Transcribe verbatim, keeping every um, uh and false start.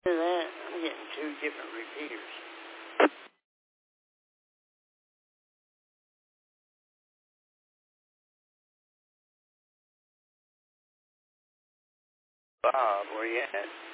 After that, I'm getting two different repeaters. Bob, where you at?